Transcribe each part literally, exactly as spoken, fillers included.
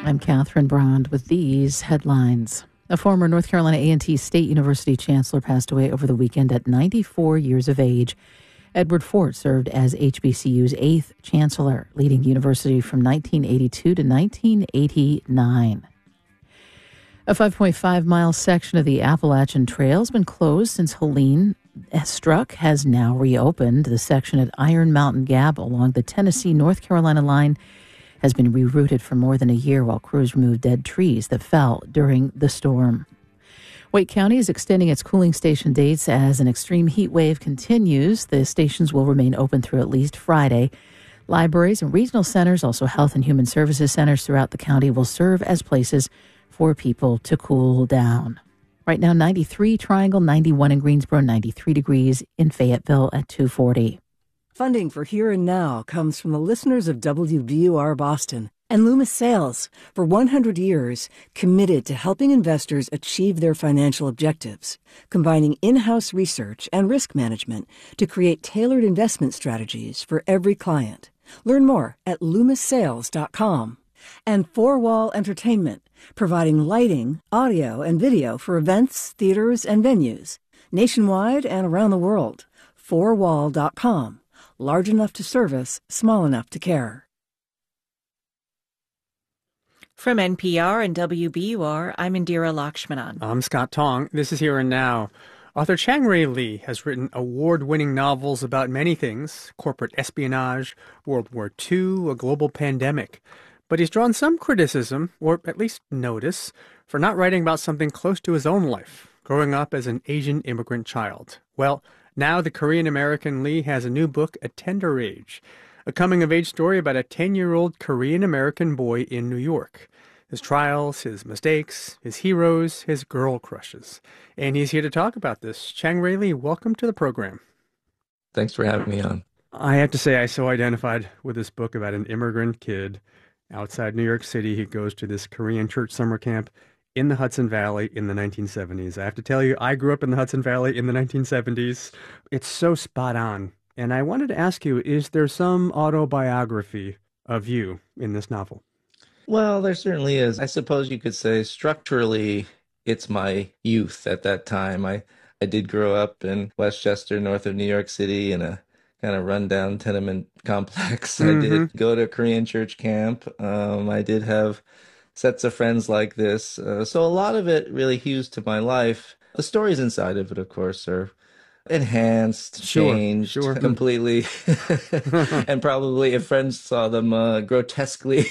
I'm Catherine Brond with these headlines. A former North Carolina A and T State University chancellor passed away over the weekend at ninety-four years of age. Edward Fort served as H B C U's eighth chancellor, leading the university from nineteen eighty-two to nineteen eighty-nine. A five point five mile section of the Appalachian Trail has been closed since Helene struck, has now reopened. The section at Iron Mountain Gap along the Tennessee-North Carolina line has been rerouted for more than a year while crews remove dead trees that fell during the storm. Wake County is extending its cooling station dates as an extreme heat wave continues. The stations will remain open through at least Friday. Libraries and regional centers, also health and human services centers throughout the county, will serve as places for people to cool down. Right now, ninety-three Triangle, ninety-one in Greensboro, ninety-three degrees in Fayetteville at two forty. Funding for Here and Now comes from the listeners of W B U R Boston and Loomis Sales, for one hundred years, committed to helping investors achieve their financial objectives, combining in-house research and risk management to create tailored investment strategies for every client. Learn more at loomis sales dot com. And Four Wall Entertainment, providing lighting, audio, and video for events, theaters, and venues, nationwide and around the world. four wall dot com. Large enough to service, small enough to care. From N P R and W B U R, I'm Indira Lakshmanan. I'm Scott Tong. This is Here and Now. Author Chang-Rae Lee has written award-winning novels about many things: corporate espionage, World War Two, a global pandemic. But he's drawn some criticism, or at least notice, for not writing about something close to his own life, growing up as an Asian immigrant child. Well, now the Korean-American Lee has a new book, A Tender Age, a coming-of-age story about a ten-year-old Korean-American boy in New York. His trials, his mistakes, his heroes, his girl crushes. And he's here to talk about this. Chang-Rae Lee, welcome to the program. Thanks for having me on. I have to say I so identified with this book about an immigrant kid outside New York City. He goes to this Korean church summer camp in the Hudson Valley in the nineteen seventies. I have to tell you, I grew up in the Hudson Valley in the nineteen seventies. It's so spot on. And I wanted to ask you, is there some autobiography of you in this novel? Well, there certainly is. I suppose you could say structurally, it's my youth at that time. I, I did grow up in Westchester, north of New York City, in a kind of rundown tenement complex. Mm-hmm. I did go to a Korean church camp. Um, I did have sets of friends like this. Uh, so a lot of it really hews to my life. The stories inside of it, of course, are enhanced, sure, changed sure. completely. And probably if friends saw them uh, grotesquely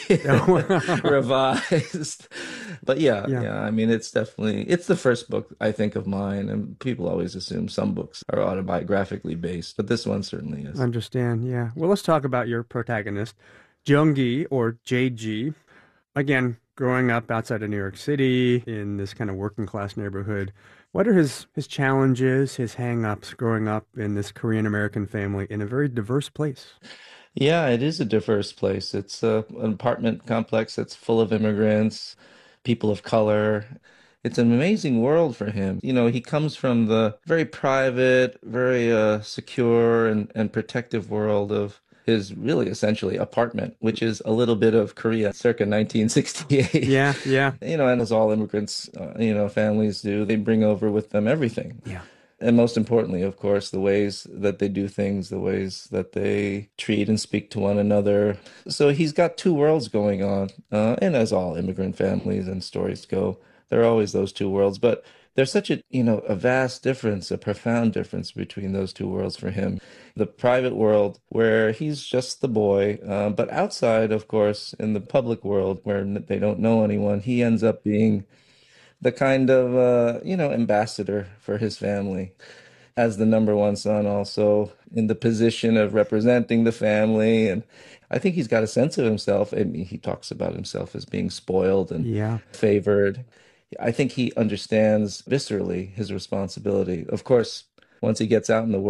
revised. But yeah, yeah, yeah, I mean, it's definitely, it's the first book, I think, of mine. And people always assume some books are autobiographically based, but this one certainly is. I understand, yeah. Well, let's talk about your protagonist, Jung-gi, or J G. Again, growing up outside of New York City in this kind of working class neighborhood. What are his, his challenges, his hang-ups growing up in this Korean-American family in a very diverse place? Yeah, it is a diverse place. It's uh, an apartment complex that's full of immigrants, people of color. It's an amazing world for him. You know, he comes from the very private, very uh, secure and, and protective world of his really essentially apartment, which is a little bit of Korea circa nineteen sixty-eight. Yeah, yeah. You know, and as all immigrants, uh, you know, families do, they bring over with them everything. Yeah. And most importantly, of course, the ways that they do things, the ways that they treat and speak to one another. So he's got two worlds going on. Uh, and as all immigrant families and stories go, there are always those two worlds. But there's such a, you know, a vast difference, a profound difference between those two worlds for him. The private world, where he's just the boy, uh, but outside, of course, in the public world, where they don't know anyone, he ends up being the kind of, uh, you know, ambassador for his family. As the number one son, also in the position of representing the family. And I think he's got a sense of himself. I mean, he talks about himself as being spoiled and yeah. favored. I think he understands viscerally his responsibility. Of course, once he gets out in the world,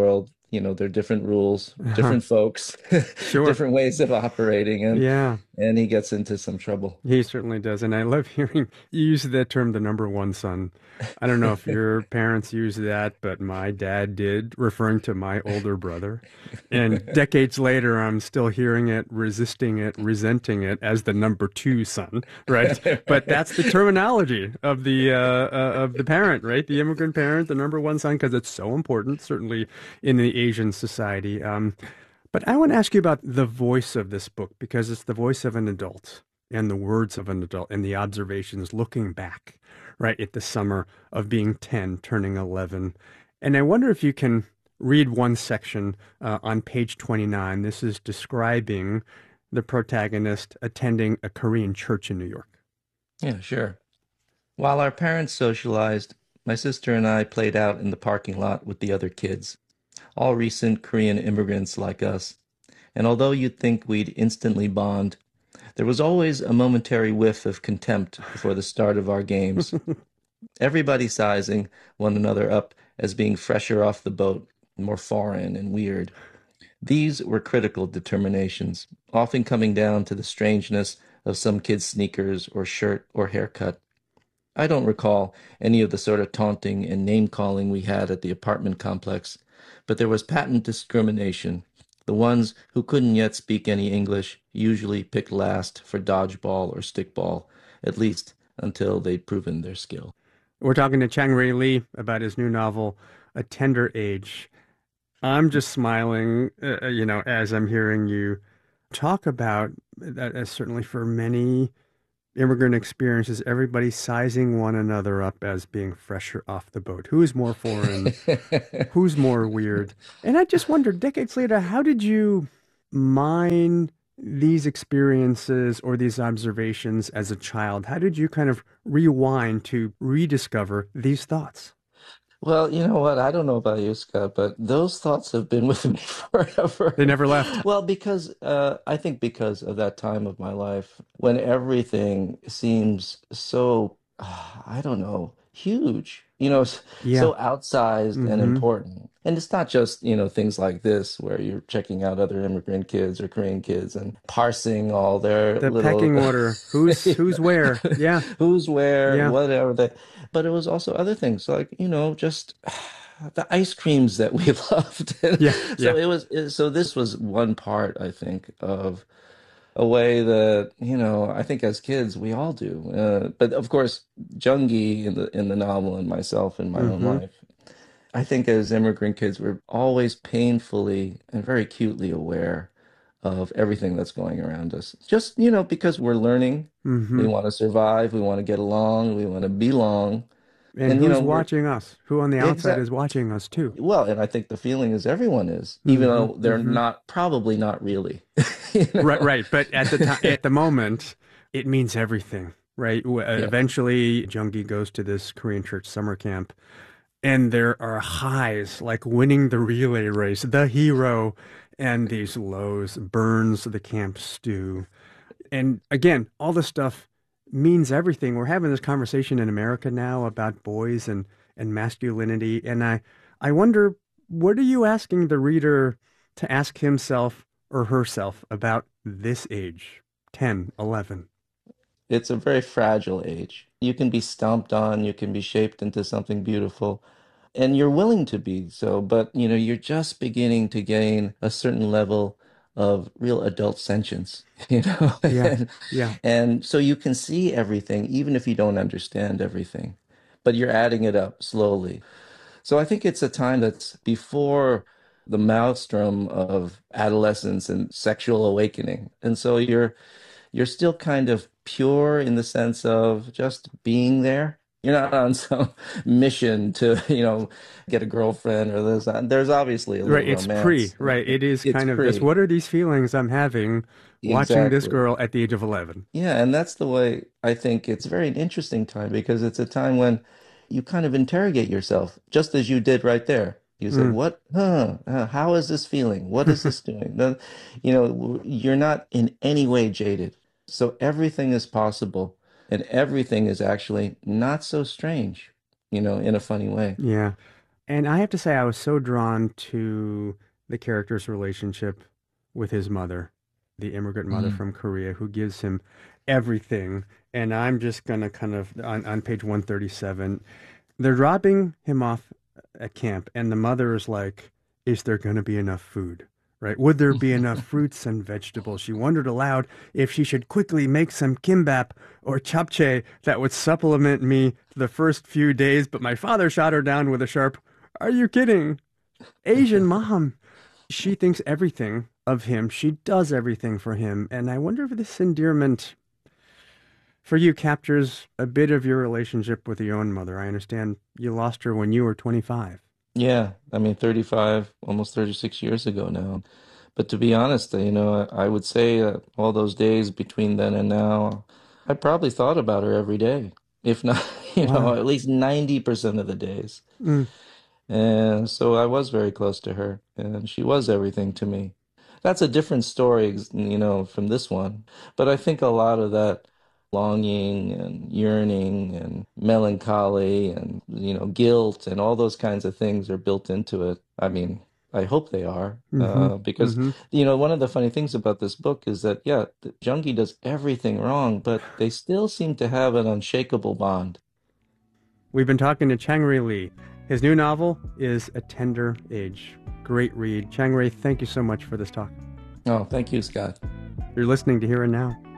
you know, there are different rules, Uh-huh. different folks, Sure. different ways of operating, and Yeah, and he gets into some trouble. he certainly does. And I love hearing you use that term, the number one son. I don't know if your parents use that, but my dad did, referring to my older brother. And decades later, I'm still hearing it, resisting it, resenting it as the number two son, right? But that's the terminology of the uh, uh, of the parent, right? The immigrant parent, the number one son, because it's so important, certainly in the Asian society. Um, but I want to ask you about the voice of this book, because it's the voice of an adult and the words of an adult and the observations looking back, right, at the summer of being ten, turning eleven. And I wonder if you can read one section uh, on page twenty-nine. This is describing the protagonist attending a Korean church in New York. Yeah, sure. While our parents socialized, my sister and I played out in the parking lot with the other kids, all recent Korean immigrants like us. And although you'd think we'd instantly bond, there was always a momentary whiff of contempt before the start of our games. Everybody sizing one another up as being fresher off the boat, more foreign and weird. These were critical determinations, often coming down to the strangeness of some kid's sneakers or shirt or haircut. I don't recall any of the sort of taunting and name-calling we had at the apartment complex, but there was patent discrimination. The ones who couldn't yet speak any English usually picked last for dodgeball or stickball, at least until they'd proven their skill. We're talking to Chang-rae Lee about his new novel, A Tender Age. I'm just smiling, uh, you know, as I'm hearing you talk about that, as certainly for many immigrant experiences, everybody sizing one another up as being fresher off the boat. Who's more foreign? Who's more weird? And I just wonder, decades later, how did you mine these experiences or these observations as a child? How did you kind of rewind to rediscover these thoughts? Well, you know what? I don't know about you, Scott, but those thoughts have been with me forever. They never left. Well, because uh, I think because of that time of my life when everything seems so, uh, I don't know, huge, you know, s- Yeah. so outsized and Mm-hmm. important. And it's not just, you know, things like this where you're checking out other immigrant kids or Korean kids and parsing all their The little pecking order. Who's who's where? Yeah. who's where, Yeah. whatever they, but it was also other things like, you know, just the ice creams that we loved. Yeah. So Yeah. it was, it- so this was one part, I think, of a way that, you know, I think as kids we all do. Uh, but of course, Jungi in the in the novel and myself in my own Mm-hmm. life, I think as immigrant kids, we're always painfully and very acutely aware of everything that's going around us. Just, you know, because we're learning, we Mm-hmm. want to survive, we want to get along, we want to belong. And And, you who's know, we're watching us? Who on the outside exact is watching us too? well, and I think the feeling is everyone is, even Mm-hmm. though they're Mm-hmm. not, probably not really. You know? Right, right. But at the time, at the moment, it means everything, right? W- uh, Yeah. Eventually, Jungi goes to this Korean church summer camp, and there are highs like winning the relay race, the hero, and these lows, burns the camp stew. And again, all this stuff means everything. We're having this conversation in America now about boys and, and masculinity. And I, I wonder, what are you asking the reader to ask himself or herself about this age, ten, eleven? It's a very fragile age. You can be stomped on, you can be shaped into something beautiful, and you're willing to be so, but you know, you're just beginning to gain a certain level of real adult sentience, you know? Yeah, And, yeah. and so you can see everything, even if you don't understand everything, but you're adding it up slowly. So I think it's a time that's before the maelstrom of adolescence and sexual awakening. And so you're you're still kind of pure in the sense of just being there. You're not on some mission to, you know, get a girlfriend or this. that. There's obviously a Right, little it's pre, romance. right? It is It's kind of this. pre. What are these feelings I'm having watching this Exactly. girl at the age of eleven? Yeah, and that's the way I think it's very an interesting time because it's a time when you kind of interrogate yourself, just as you did right there. You say, Mm. "What? Huh? uh, How is this feeling? What is this doing?" No, you know, w- you're not in any way jaded. So everything is possible, and everything is actually not so strange, you know, in a funny way. Yeah. And I have to say, I was so drawn to the character's relationship with his mother, the immigrant mother Mm. from Korea, who gives him everything. And I'm just going to kind of, on, on page one thirty-seven, they're dropping him off at camp, and the mother is like, is there going to be enough food? Right? Would there be enough fruits and vegetables? She wondered aloud if she should quickly make some kimbap or japchae that would supplement me the first few days, but my father shot her down with a sharp, "Are you kidding? Asian mom." She thinks everything of him. She does everything for him. And I wonder if this endearment for you captures a bit of your relationship with your own mother. I understand you lost her when you were twenty-five. Yeah, I mean, thirty-five, almost thirty-six years ago now. But to be honest, you know, I, I would say uh, all those days between then and now, I probably thought about her every day, if not, you know, Wow. at least ninety percent of the days. Mm. And so I was very close to her, and she was everything to me. That's a different story, you know, from this one. But I think a lot of that longing and yearning and melancholy and, you know, guilt and all those kinds of things are built into it. I mean, I hope they are, Mm-hmm. uh, because, Mm-hmm. you know, one of the funny things about this book is that, yeah, Jungi does everything wrong, but they still seem to have an unshakable bond. We've been talking to Chang-rae Lee. His new novel is A Tender Age. Great read. Chang-rae, thank you so much for this talk. Oh, thank you, Scott. You're listening to Here and Now.